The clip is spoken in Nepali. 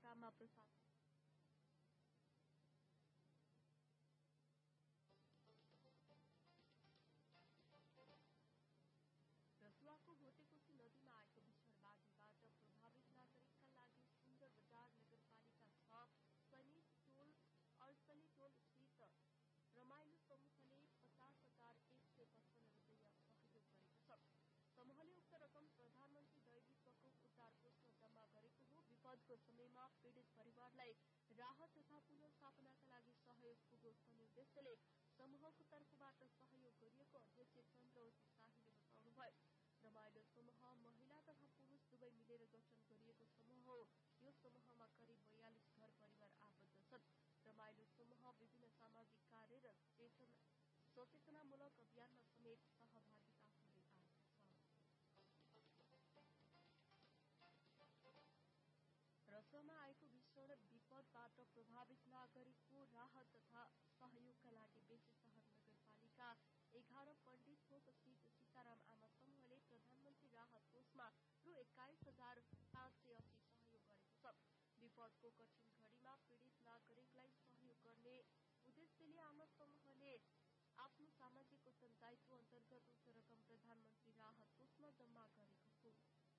सदरमुकाममा प्रशासन रसुवाको भोटेकोशी नदीमा आएको भीषण बाढीबाट प्रभावित नागरिकका लागि सुन्दर बजार नगरपालिका 6 सैनिक टोल अर्सले टोल स्थित रमाइलो समूहले 50,155 रुपैयाँ सहयोग गरेको छ। समूहले उक्त रकम प्रधानमन्त्री दैविक प्रकोप उद्धार कोषमा जम्मा गरेको हो। विपदको समयमा पीड़ित परिवारलाई राहत तथा पुनर्स्थापनाका लागि सहयोग पुगोस् भन्ने उद्देश्यले समूहको तर्फबाट सहयोग गरिएको अध्यक्ष चन्द्रवती शाहीले बताउनुभयो। रमाइलो समूह महिला तथा पुरूष दुवै मिलेर गठन गरिएको समूह हो। यो समूहमा करिब 42 घर परिवार आबद्ध छन्। रमाइलो समूह विभिन्न सामाजिक कार्य र सचेतनामूलक अभियानमा समेत सहभागिता हुँदै आएको छ। रसुवामा आएको भीषण विपदबाट प्रभावित नागरिकको राहत तथा सहयोगका लागि बेसी शहर नगरपालिका 11 पण्डित थोक स्थित सीताराम आमा समूहले प्रधानमन्त्री राहत कोषमा रु 21,580 सहयोग गरेको छ। विपदको कठिन घड़ीमा पीड़ित नागरिकलाई सहयोग गर्ने उद्देश्यले आमा समूहले आफ्नो सामाजिक उत्तरदायित्व अन्तर्गत उक्त रकम प्रधानमन्त्री राहत कोषमा जम्मा गरे।